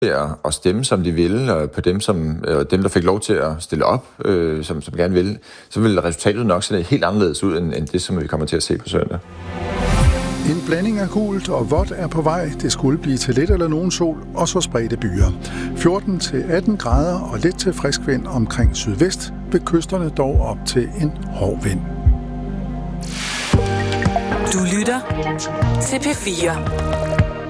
at stemme, som de ville, og på dem, der fik lov til at stille op, som gerne ville, så vil resultatet nok se helt anderledes ud, end det, som vi kommer til at se på søndag. En blanding af gult og vådt er på vej. Det skulle blive til lidt eller nogen sol, og så spredte byer. 14-18 grader og lidt til frisk vind omkring sydvest, ved kysterne dog op til en hård vind. Du lytter til P4.